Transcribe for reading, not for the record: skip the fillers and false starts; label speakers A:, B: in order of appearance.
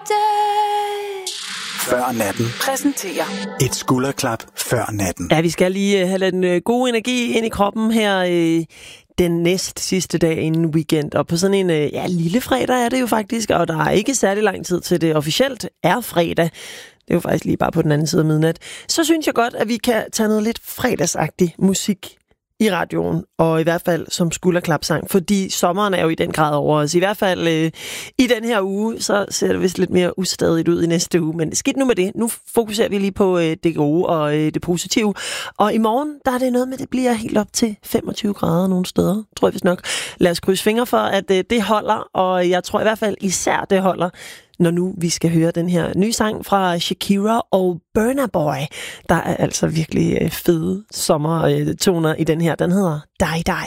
A: Før natten.
B: Præsenterer
A: Et skulderklap før natten.
C: Ja, vi skal lige have den gode energi ind i kroppen her den næst sidste dag inden weekend. Og på sådan en lille fredag er det jo faktisk, og der er ikke særlig lang tid til det officielt er fredag. Det er jo faktisk lige bare på den anden side af midnat. Så synes jeg godt, at vi kan tage noget lidt fredagsagtig musik i radioen, og i hvert fald som skulderklapsang, fordi sommeren er jo i den grad over os. I hvert fald i den her uge, så ser det vist lidt mere ustadigt ud i næste uge, men skidt nu med det. Nu fokuserer vi lige på det gode og det positive. Og i morgen, der er det noget med, det bliver helt op til 25 grader nogle steder, tror jeg vist nok. Lad os krydse fingre for, at det holder, og jeg tror i hvert fald især, det holder, når nu vi skal høre den her nye sang fra Shakira og Burna Boy. Der er altså virkelig fede sommertoner i den her. Den hedder Die Die.